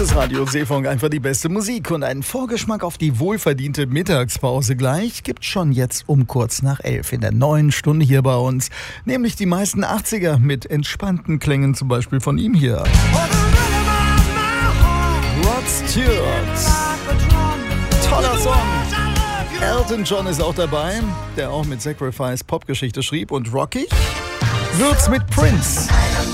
ist Radio Seefunk, einfach die beste Musik und einen Vorgeschmack auf die wohlverdiente Mittagspause gleich gibt's schon jetzt um kurz nach 11 in der neuen Stunde hier bei uns, nämlich die meisten 80er mit entspannten Klängen, zum Beispiel von ihm hier. Rod Stewart, toller Song. Elton John ist auch dabei, der auch mit Sacrifice Popgeschichte schrieb, und rockig wird's mit Prince.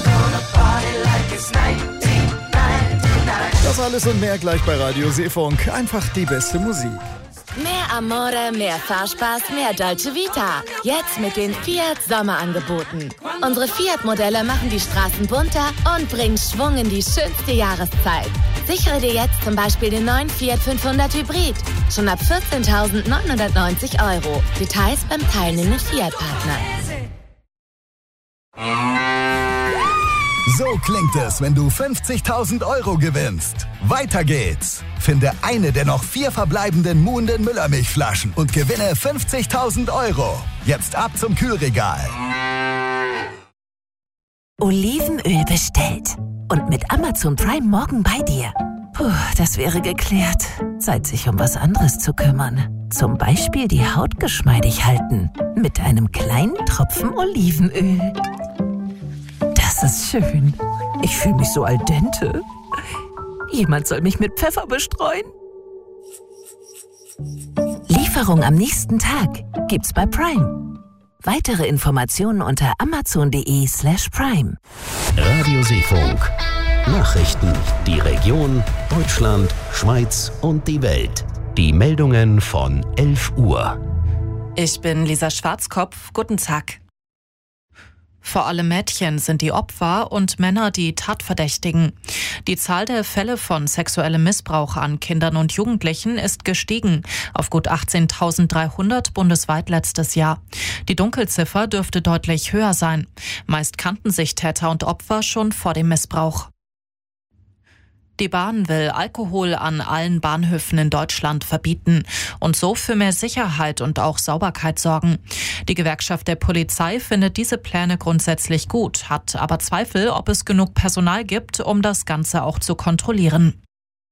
Das alles und mehr gleich bei Radio Seefunk. Einfach die beste Musik. Mehr Amore, mehr Fahrspaß, mehr Dolce Vita. Jetzt mit den Fiat Sommerangeboten. Unsere Fiat-Modelle machen die Straßen bunter und bringen Schwung in die schönste Jahreszeit. Sichere dir jetzt zum Beispiel den neuen Fiat 500 Hybrid. Schon ab 14.990 €. Details beim teilnehmenden Fiat-Partner. So klingt es, wenn du 50.000 € gewinnst. Weiter geht's. Finde eine der noch 4 verbleibenden Muhnden Müllermilchflaschen und gewinne 50.000 €. Jetzt ab zum Kühlregal. Olivenöl bestellt. Und mit Amazon Prime morgen bei dir. Puh, das wäre geklärt. Zeit, sich um was anderes zu kümmern. Zum Beispiel die Haut geschmeidig halten. Mit einem kleinen Tropfen Olivenöl. Das ist schön. Ich fühle mich so al dente. Jemand soll mich mit Pfeffer bestreuen. Lieferung am nächsten Tag gibt's bei Prime. Weitere Informationen unter amazon.de/prime. Radio Seefunk. Nachrichten. Die Region, Deutschland, Schweiz und die Welt. Die Meldungen von 11 Uhr. Ich bin Lisa Schwarzkopf. Guten Tag. Vor allem Mädchen sind die Opfer und Männer die Tatverdächtigen. Die Zahl der Fälle von sexuellem Missbrauch an Kindern und Jugendlichen ist gestiegen auf gut 18.300 bundesweit letztes Jahr. Die Dunkelziffer dürfte deutlich höher sein. Meist kannten sich Täter und Opfer schon vor dem Missbrauch. Die Bahn will Alkohol an allen Bahnhöfen in Deutschland verbieten und so für mehr Sicherheit und auch Sauberkeit sorgen. Die Gewerkschaft der Polizei findet diese Pläne grundsätzlich gut, hat aber Zweifel, ob es genug Personal gibt, um das Ganze auch zu kontrollieren.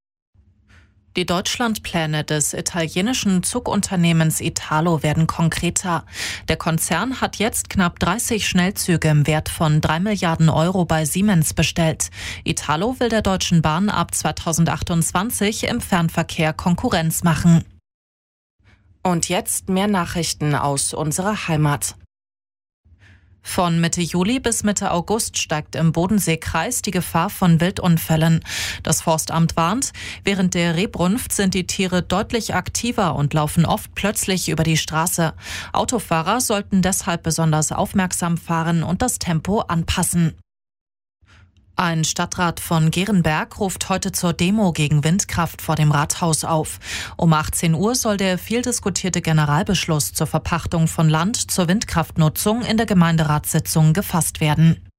Die Deutschlandpläne des italienischen Zugunternehmens Italo werden konkreter. Der Konzern hat jetzt knapp 30 Schnellzüge im Wert von 3 Milliarden € bei Siemens bestellt. Italo will der Deutschen Bahn ab 2028 im Fernverkehr Konkurrenz machen. Und jetzt mehr Nachrichten aus unserer Heimat. Von Mitte Juli bis Mitte August steigt im Bodenseekreis die Gefahr von Wildunfällen. Das Forstamt warnt, während der Rebrunft sind die Tiere deutlich aktiver und laufen oft plötzlich über die Straße. Autofahrer sollten deshalb besonders aufmerksam fahren und das Tempo anpassen. Ein Stadtrat von Gerenberg ruft heute zur Demo gegen Windkraft vor dem Rathaus auf. Um 18 Uhr soll der viel diskutierte Generalbeschluss zur Verpachtung von Land zur Windkraftnutzung in der Gemeinderatssitzung gefasst werden.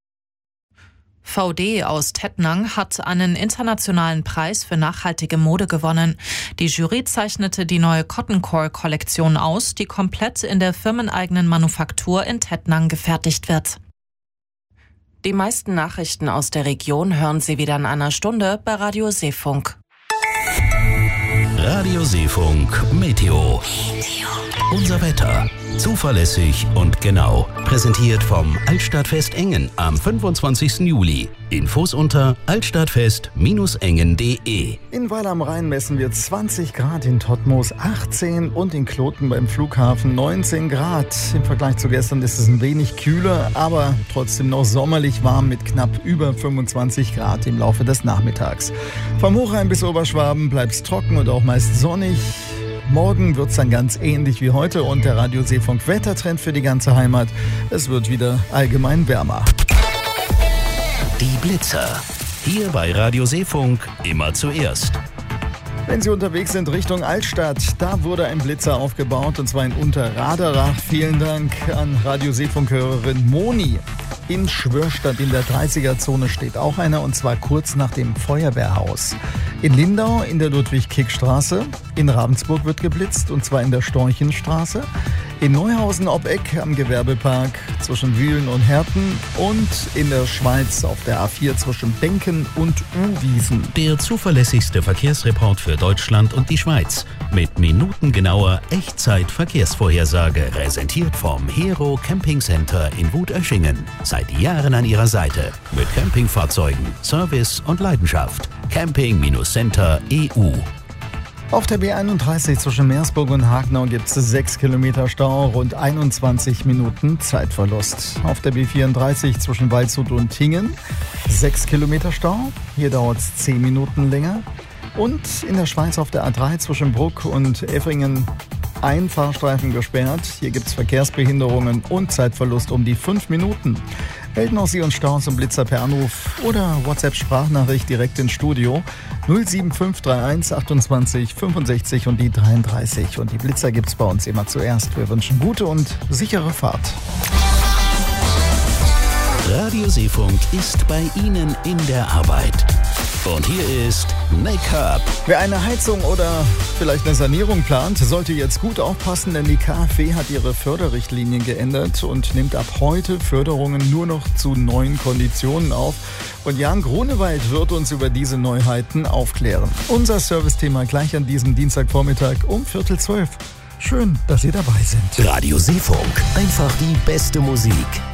VD aus Tettnang hat einen internationalen Preis für nachhaltige Mode gewonnen. Die Jury zeichnete die neue Cotton Core Kollektion aus, die komplett in der firmeneigenen Manufaktur in Tettnang gefertigt wird. Die meisten Nachrichten aus der Region hören Sie wieder in einer Stunde bei Radio Seefunk. Radio Seefunk Meteo. Unser Wetter. Zuverlässig und genau. Präsentiert vom Altstadtfest Engen am 25. Juli. Infos unter altstadtfest-engen.de. In Weil am Rhein messen wir 20 Grad, in Todtmoos 18 und in Kloten beim Flughafen 19 Grad. Im Vergleich zu gestern ist es ein wenig kühler, aber trotzdem noch sommerlich warm mit knapp über 25 Grad im Laufe des Nachmittags. Vom Hochrhein bis Oberschwaben bleibt es trocken und auch meist sonnig. Morgen wird es dann ganz ähnlich wie heute und der Radio Seefunk Wettertrend für die ganze Heimat. Es wird wieder allgemein wärmer. Die Blitzer. Hier bei Radio Seefunk immer zuerst. Wenn Sie unterwegs sind Richtung Altstadt, da wurde ein Blitzer aufgebaut und zwar in Unterraderach. Vielen Dank an Radio Seefunk-Hörerin Moni. In Schwörstadt in der 30er-Zone steht auch einer und zwar kurz nach dem Feuerwehrhaus. In Lindau in der Ludwig-Kick-Straße. In Ravensburg wird geblitzt und zwar in der Storchenstraße. In Neuhausen ob Eck am Gewerbepark zwischen Wühlen und Herten und in der Schweiz auf der A4 zwischen Benken und Uwiesen. Der zuverlässigste Verkehrsreport für Deutschland und die Schweiz. Mit minutengenauer Echtzeit-Verkehrsvorhersage. Präsentiert vom Hero Camping Center in Wutöschingen. Seit Jahren an Ihrer Seite. Mit Campingfahrzeugen, Service und Leidenschaft. Camping-Center EU. Auf der B31 zwischen Meersburg und Hagenau gibt es 6 Kilometer Stau, rund 21 Minuten Zeitverlust. Auf der B34 zwischen Waldshut und Hingen 6 Kilometer Stau, hier dauert es 10 Minuten länger. Und in der Schweiz auf der A3 zwischen Bruck und Effringen ein Fahrstreifen gesperrt. Hier gibt es Verkehrsbehinderungen und Zeitverlust um die 5 Minuten. Melden auch Sie uns Staus und Blitzer per Anruf oder WhatsApp-Sprachnachricht direkt ins Studio 07531 28 65 und die 33. Und die Blitzer gibt's bei uns immer zuerst. Wir wünschen gute und sichere Fahrt. Radio Seefunk ist bei Ihnen in der Arbeit. Und hier ist Make-up. Wer eine Heizung oder vielleicht eine Sanierung plant, sollte jetzt gut aufpassen, denn die KfW hat ihre Förderrichtlinien geändert und nimmt ab heute Förderungen nur noch zu neuen Konditionen auf. Und Jan Grunewald wird uns über diese Neuheiten aufklären. Unser Servicethema gleich an diesem Dienstagvormittag um 11:45. Schön, dass Sie dabei sind. Radio Seefunk. Einfach die beste Musik.